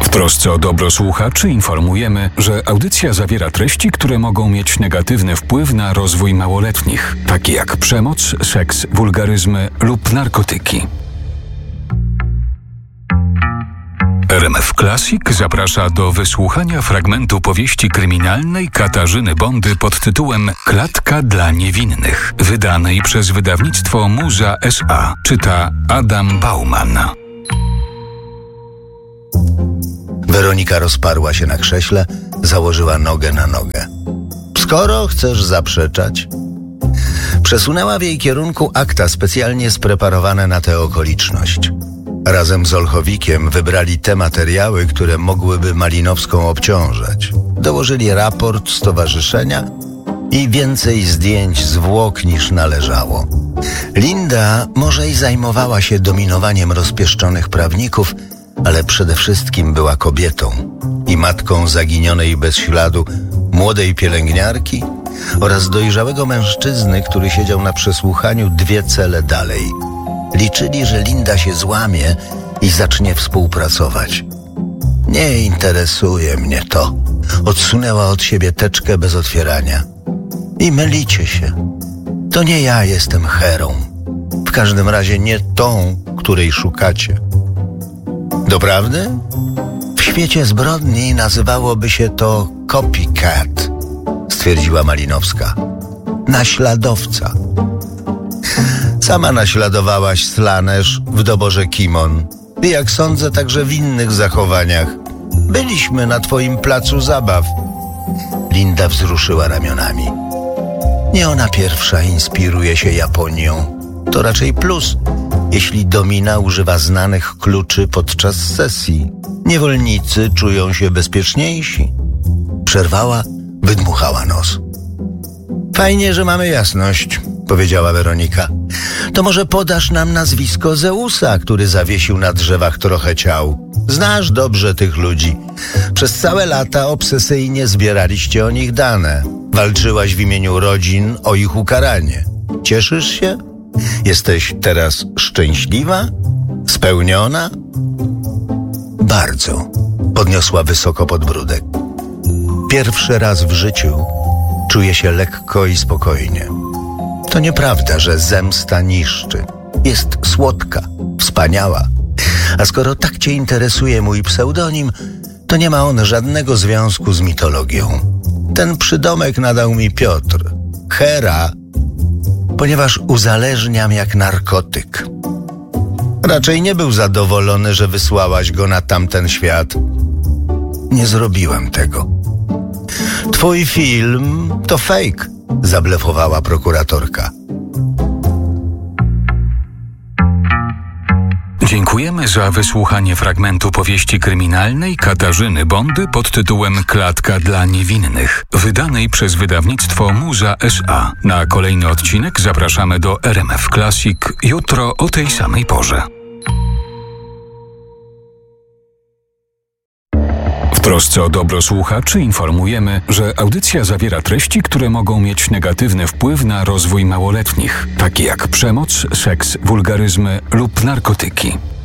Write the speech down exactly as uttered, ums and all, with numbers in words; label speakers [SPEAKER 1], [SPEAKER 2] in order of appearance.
[SPEAKER 1] W trosce o dobro słuchaczy informujemy, że audycja zawiera treści, które mogą mieć negatywny wpływ na rozwój małoletnich, takie jak przemoc, seks, wulgaryzmy lub narkotyki. R M F Classic zaprasza do wysłuchania fragmentu powieści kryminalnej Katarzyny Bondy pod tytułem Klatka dla niewinnych, wydanej przez wydawnictwo Muza S A. Czyta Adam Bauman.
[SPEAKER 2] Weronika rozparła się na krześle, założyła nogę na nogę. Skoro chcesz zaprzeczać? Przesunęła w jej kierunku akta specjalnie spreparowane na tę okoliczność. Razem z Olchowikiem wybrali te materiały, które mogłyby Malinowską obciążać. Dołożyli raport stowarzyszenia i więcej zdjęć zwłok niż należało. Linda może i zajmowała się dominowaniem rozpieszczonych prawników, ale przede wszystkim była kobietą i matką zaginionej bez śladu młodej pielęgniarki oraz dojrzałego mężczyzny, który siedział na przesłuchaniu dwie cele dalej. Liczyli, że Linda się złamie i zacznie współpracować. Nie interesuje mnie to. Odsunęła od siebie teczkę bez otwierania. I mylicie się. To nie ja jestem Herą. W każdym razie nie tą, której szukacie. Doprawdy? W świecie zbrodni nazywałoby się to copycat, stwierdziła Malinowska. Naśladowca. Sama naśladowałaś Slanesh w doborze kimon i jak sądzę także w innych zachowaniach. Byliśmy na twoim placu zabaw. Linda wzruszyła ramionami. Nie ona pierwsza inspiruje się Japonią. To raczej plus, jeśli Domina używa znanych kluczy podczas sesji. Niewolnicy czują się bezpieczniejsi. Przerwała, wydmuchała nos. Fajnie, że mamy jasność, powiedziała Weronika. To może podasz nam nazwisko Zeusa, który zawiesił na drzewach trochę ciał. Znasz dobrze tych ludzi. Przez całe lata obsesyjnie zbieraliście o nich dane. Walczyłaś w imieniu rodzin o ich ukaranie. Cieszysz się? Jesteś teraz szczęśliwa? Spełniona? Bardzo, podniosła wysoko podbródek. Pierwszy raz w życiu czuję się lekko i spokojnie. To nieprawda, że zemsta niszczy. Jest słodka, wspaniała. A skoro tak cię interesuje mój pseudonim, to nie ma on żadnego związku z mitologią. Ten przydomek nadał mi Piotr. Hera, ponieważ uzależniam jak narkotyk. Raczej nie był zadowolony, że wysłałaś go na tamten świat. Nie zrobiłem tego. Twój film to fake, zablefowała prokuratorka.
[SPEAKER 1] Dziękujemy za wysłuchanie fragmentu powieści kryminalnej Katarzyny Bondy pod tytułem Klatka dla niewinnych, wydanej przez wydawnictwo Muza S A. Na kolejny odcinek zapraszamy do R M F Classic jutro o tej samej porze. W trosce o dobro słuchaczy informujemy, że audycja zawiera treści, które mogą mieć negatywny wpływ na rozwój małoletnich, takie jak przemoc, seks, wulgaryzmy lub narkotyki.